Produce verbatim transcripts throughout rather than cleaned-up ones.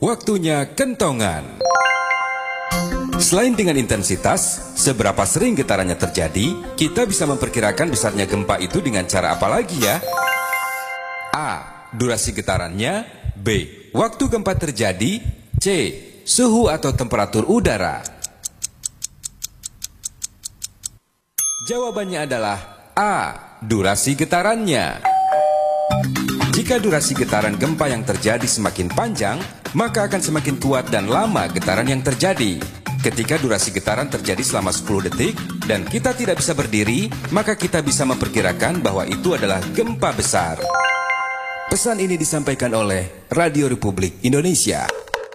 Waktunya kentongan. Selain dengan intensitas, seberapa sering getarannya terjadi, kita bisa memperkirakan besarnya gempa itu dengan cara apa lagi ya? A. Durasi getarannya. B. Waktu gempa terjadi. C. Suhu atau temperatur udara. Jawabannya adalah A. Durasi getarannya. Jika durasi getaran gempa yang terjadi semakin panjang, maka akan semakin kuat dan lama getaran yang terjadi. Ketika durasi getaran terjadi selama sepuluh detik dan kita tidak bisa berdiri, maka kita bisa memperkirakan bahwa itu adalah gempa besar. Pesan ini disampaikan oleh Radio Republik Indonesia.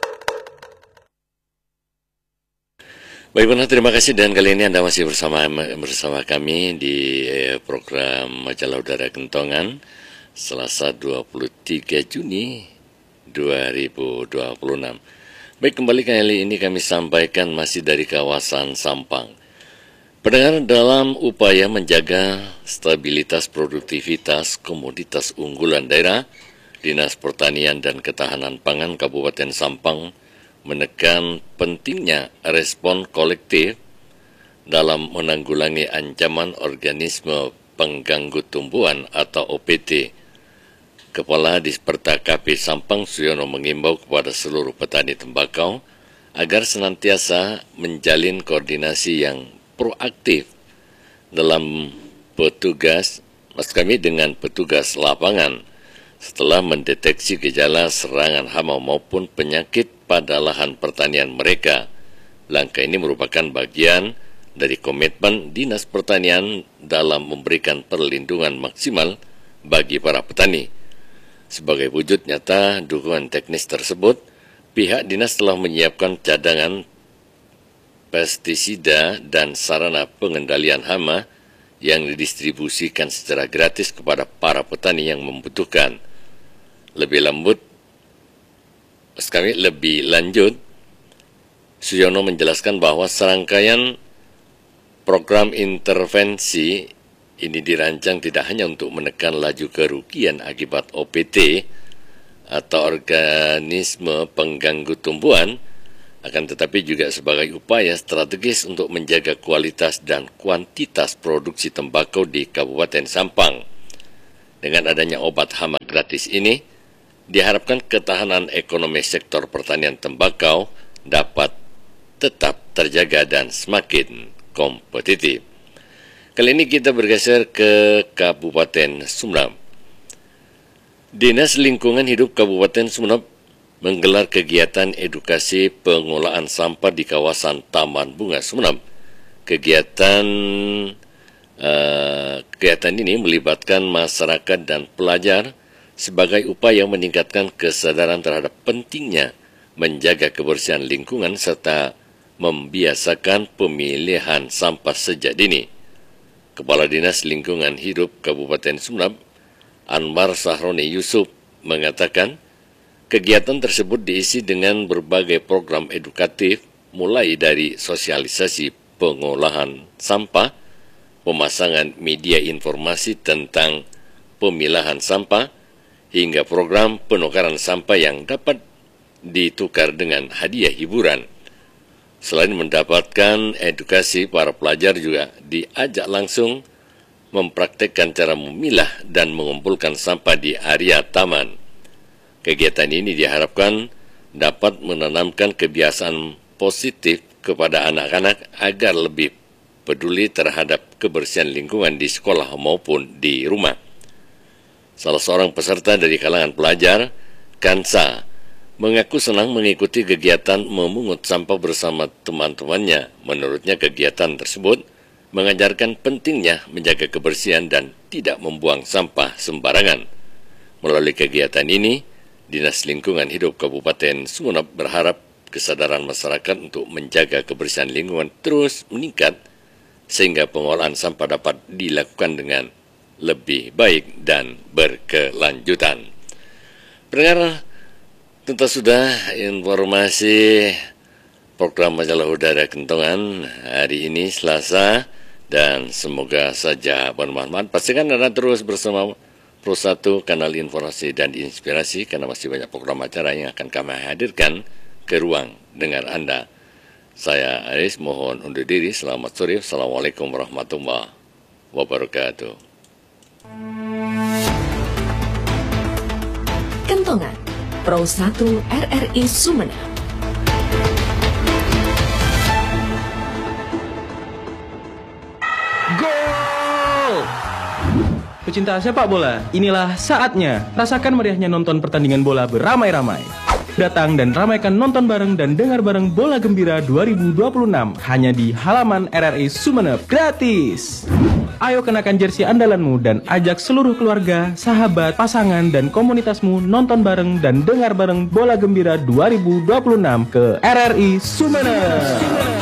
Baik, benar, terima kasih, dan kali ini Anda masih bersama bersama kami di eh, program Majalah Udara Kentongan Selasa dua puluh tiga Juni dua ribu dua puluh enam. Baik, kembali kali ini kami sampaikan masih dari kawasan Sampang. Pendengar, dalam upaya menjaga stabilitas produktivitas komoditas unggulan daerah, Dinas Pertanian dan Ketahanan Pangan Kabupaten Sampang menekan pentingnya respon kolektif dalam menanggulangi ancaman organisme pengganggu tumbuhan atau O P T. Kepala Disperta K P Sampang Suyono mengimbau kepada seluruh petani tembakau agar senantiasa menjalin koordinasi yang proaktif dalam petugas, maksud kami dengan petugas lapangan setelah mendeteksi gejala serangan hama maupun penyakit pada lahan pertanian mereka. Langkah ini merupakan bagian dari komitmen Dinas Pertanian dalam memberikan perlindungan maksimal bagi para petani. Sebagai wujud nyata dukungan teknis tersebut, pihak dinas telah menyiapkan cadangan pestisida dan sarana pengendalian hama yang didistribusikan secara gratis kepada para petani yang membutuhkan. Lebih lembut, sekali lebih lanjut, Suyono menjelaskan bahwa serangkaian program intervensi ini dirancang tidak hanya untuk menekan laju kerugian akibat O P T atau organisme pengganggu tumbuhan, akan tetapi juga sebagai upaya strategis untuk menjaga kualitas dan kuantitas produksi tembakau di Kabupaten Sampang. Dengan adanya obat hama gratis ini, diharapkan ketahanan ekonomi sektor pertanian tembakau dapat tetap terjaga dan semakin kompetitif. Kali ini kita bergeser ke Kabupaten Sumeneb. Dinas Lingkungan Hidup Kabupaten Sumeneb menggelar kegiatan edukasi pengolahan sampah di kawasan Taman Bunga Sumeneb. Kegiatan uh, kegiatan ini melibatkan masyarakat dan pelajar sebagai upaya meningkatkan kesadaran terhadap pentingnya menjaga kebersihan lingkungan serta membiasakan pemilihan sampah sejak dini. Kepala Dinas Lingkungan Hidup Kabupaten Sumeneb, Anwar Sahroni Yusuf, mengatakan kegiatan tersebut diisi dengan berbagai program edukatif mulai dari sosialisasi pengolahan sampah, pemasangan media informasi tentang pemilahan sampah, hingga program penukaran sampah yang dapat ditukar dengan hadiah hiburan. Selain mendapatkan edukasi, para pelajar juga diajak langsung mempraktekkan cara memilah dan mengumpulkan sampah di area taman. Kegiatan ini diharapkan dapat menanamkan kebiasaan positif kepada anak-anak agar lebih peduli terhadap kebersihan lingkungan di sekolah maupun di rumah. Salah seorang peserta dari kalangan pelajar, Kansa, mengaku senang mengikuti kegiatan memungut sampah bersama teman-temannya. Menurutnya kegiatan tersebut mengajarkan pentingnya menjaga kebersihan dan tidak membuang sampah sembarangan. Melalui kegiatan ini, Dinas Lingkungan Hidup Kabupaten Sumeneb berharap kesadaran masyarakat untuk menjaga kebersihan lingkungan terus meningkat sehingga pengolahan sampah dapat dilakukan dengan lebih baik dan berkelanjutan. Pendengar, tentu sudah informasi program Majalah Udara Kentongan hari ini Selasa, dan semoga saja bermanfaat. Pastikan Anda terus bersama Pro satu, kanal informasi dan inspirasi, karena masih banyak program acara yang akan kami hadirkan ke ruang dengar Anda. Saya Aris, mohon undur diri. Selamat sore. Assalamualaikum warahmatullahi wabarakatuh. Kentongan Pro satu R R I Sumeneb. Gol! Pecinta sepak bola, inilah saatnya. Rasakan meriahnya nonton pertandingan bola beramai-ramai. Datang dan ramaikan nonton bareng dan dengar bareng Bola Gembira dua ribu dua puluh enam hanya di halaman R R I Sumeneb, gratis. Ayo kenakan jersey andalanmu dan ajak seluruh keluarga, sahabat, pasangan, dan komunitasmu nonton bareng dan dengar bareng Bola Gembira dua ribu dua puluh enam ke R R I Sumeneb.